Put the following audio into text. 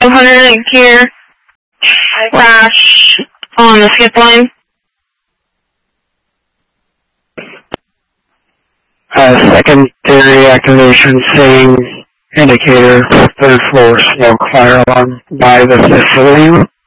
1200 gear crash on the skip line. Secondary activation saying indicator, third floor smoke fire alarm by the facility.